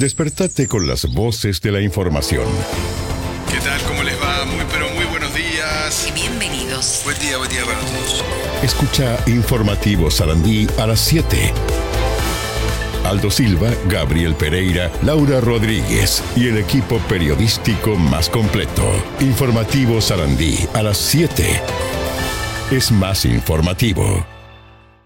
Despertate con las voces de la información. ¿Qué tal? ¿Cómo les va? Muy buenos días. Bienvenidos. Buen día para todos. Escucha Informativo Sarandí a las 7. Aldo Silva, Gabriel Pereira, Laura Rodríguez y el equipo periodístico más completo. Informativo Sarandí a las 7. Es más informativo.